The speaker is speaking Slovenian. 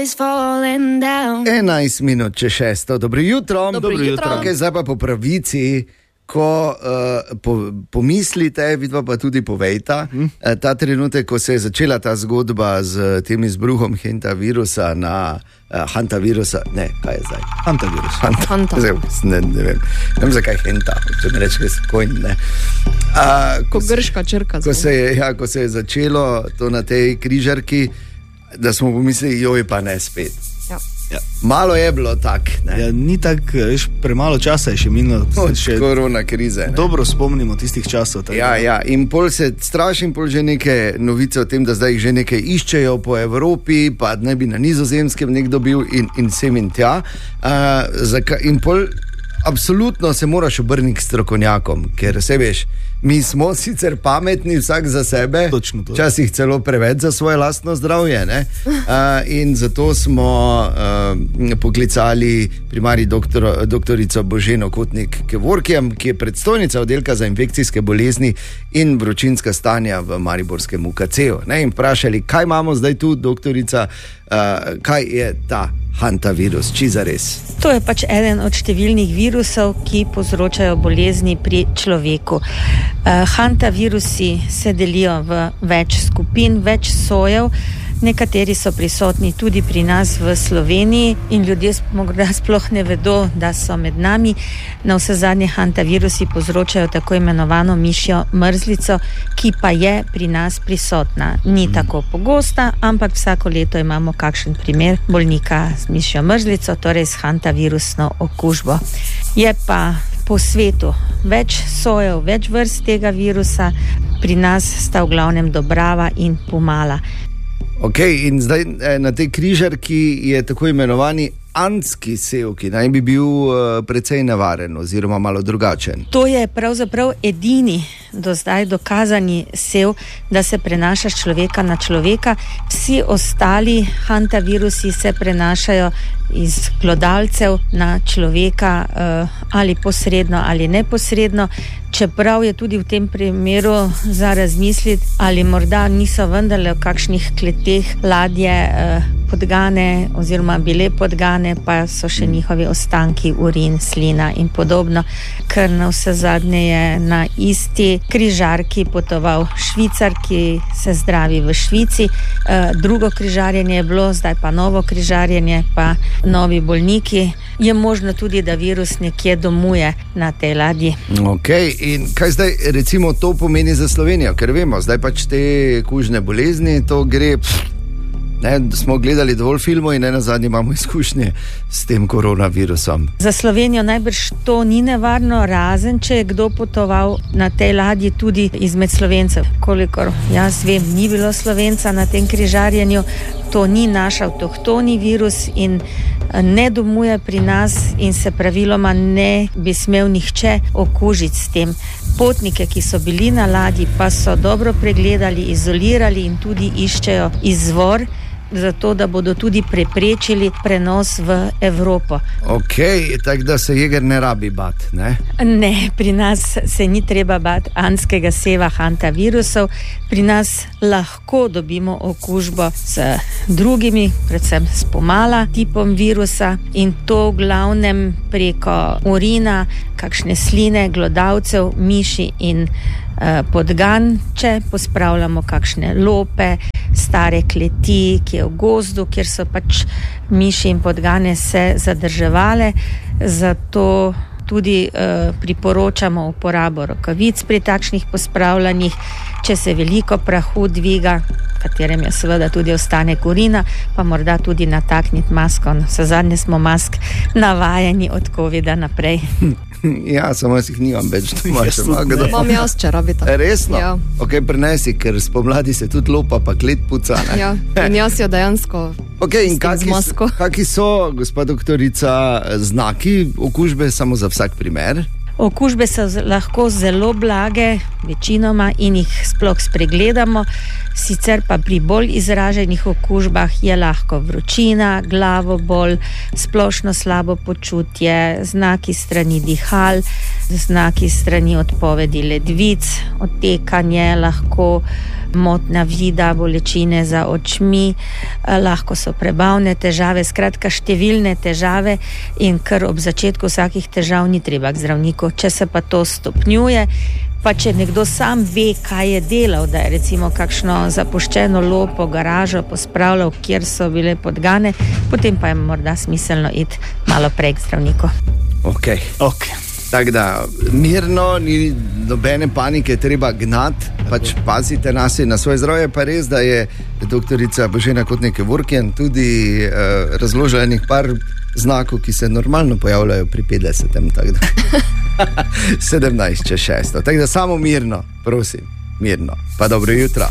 is falling down. 11 minut čez 6. Dobro jutro. Okay, zdaj pa po pravici, ko pomislite, vidva pa tudi povejta, ta trenutek, ko se je začela ta zgodba z tem izbruhom hantavirusa na hantavirusa, ne, kaj je zdaj? Hantavirus. Ne vem, zakaj henta, če ne reče, kojn, ne. Ko grška črka. Ko se je začelo to na tej križarki, da smo pomislili, joj pa ne spet. Ja. Ja. Malo je bilo tak, ne? Ja, ni tako, premalo časa je še minilo. Še korona krize. Ne? Dobro spomnimo tistih časov. Ja, in pol se strašim, pol že neke novice o tem, da zdaj jih že nekaj iščejo po Evropi, pa naj bi na Nizozemskem nekdo bil in sem in tja. In pol absolutno se moraš obrniti k strokovnjakom, ker se veš, mi smo sicer pametni vsak za sebe, včasih celo preveč za svoje lastno zdravje, ne? In zato smo poklicali primarij doktorico Boženo Kotnik-Kevorkijem, ki je predstojnica oddelka za infekcijske bolezni in vročinska stanja v mariborskem UKC-u. In vprašali, kaj imamo zdaj tu, doktorica, kaj je ta hantavirus, čiza res? To je pač eden od številnih virusov, ki povzročajo bolezni pri človeku. Hantavirusi se delijo v več skupin, več sojev. Nekateri so prisotni tudi pri nas v Sloveniji in ljudje morda sploh ne vedo, da so med nami. Na vse zadnje hantavirusi povzročajo tako imenovano mišjo mrzlico, ki pa je pri nas prisotna. Ni tako pogosta, ampak vsako leto imamo kakšen primer bolnika z mišjo mrzlico, torej s hantavirusno okužbo. Je pa po svetu več sojev, več vrst tega virusa, pri nas sta v glavnem Dobrava in Pomala. Ok, in zdaj na tej križarki je tako imenovani andski sev, ki naj bi bil precej nevaren oziroma malo drugačen. To je pravzaprav edini do zdaj dokazani sev, da se prenaša z človeka na človeka. Vsi ostali hantavirusi se prenašajo iz glodalcev na človeka ali posredno ali neposredno, čeprav je tudi v tem primeru za razmisliti, ali morda niso vendarle v kakšnih kleteh ladje podgane oziroma bile podgane, pa so še njihovi ostanki, urin, slina in podobno, ker na vse zadnje je na isti križarki potoval Švicar, ki se zdravi v Švici. Drugo križarjenje je bilo, zdaj pa novo križarjenje, pa novi bolniki. Je možno tudi, da virus nekje domuje na tej ladji. Ok, in kaj zdaj recimo to pomeni za Slovenijo? Ker vemo, zdaj pač te kužne bolezni, to gre... Smo gledali dovolj filmov in nazadnje imamo izkušnje s tem koronavirusom. Za Slovenijo najbrž to ni nevarno, razen če je kdo potoval na tej ladji tudi izmed Slovencev. Kolikor jaz vem, ni bilo Slovenca na tem križarjenju, to ni naš avtohtoni virus in ne domuje pri nas in se praviloma ne bi smel nihče okužiti s tem. Potnike, ki so bili na ladji, pa so dobro pregledali, izolirali in tudi iščejo izvor, zato da bodo tudi preprečili prenos v Evropo. Ok, tako da se jeger ne rabi bat, ne? Ne, pri nas se ni treba bat andskega seva hantavirusov. Pri nas lahko dobimo okužbo s drugimi, predvsem s Pomala tipom virusa, in to v glavnem preko urina, kakšne sline glodavcev, miši in podgan, če pospravljamo kakšne lope, stare kleti, ki je v gozdu, kjer so pač miši in podgane se zadrževale. Zato tudi priporočamo uporabo rokavic pri takšnih pospravljanjih. Če se veliko prahu dviga, katerem je seveda tudi ostanek urina, pa morda tudi natakniti masko. Vse zadnje smo mask navajeni od covida naprej. Ja, samo jaz jih nimam več. Imam jaz, če rabite. Resno? Ja. Ok, prenesi, ker spomladi se tudi lopa, pa klet puca. Ne? Ja, in jaz jo dejansko in kaki so, gospa doktorica, znaki okužbe samo za vsak primer? Okužbe so lahko zelo blage, večinoma, in jih sploh spregledamo. Sicer pa pri bolj izraženih okužbah je lahko vročina, glavobol, splošno slabo počutje, znaki strani dihal, znaki strani odpovedi ledvic, odtekanje lahko, motnja vida, bolečine za očmi, lahko so prebavne težave, skratka številne težave, in ker ob začetku vsakih težav ni treba k zdravniku. Če se pa to stopnjuje, pa če nekdo sam ve, kaj je delal, da je recimo kakšno zapuščeno lopo, garažo pospravljal, kjer so bile podgane, potem pa je morda smiselno iti malo prej k zdravniku. Ok. Tako da mirno, ni nobene panike treba gnati, pač pazite na svoje zdravje. Pa res, da je doktorica Božena Kotnik-Kevorkian tudi razložila enih par znakov, ki se normalno pojavljajo pri 50. Tako da 17 čez 6. Tako da samo mirno, prosim, mirno. Pa dobro jutro.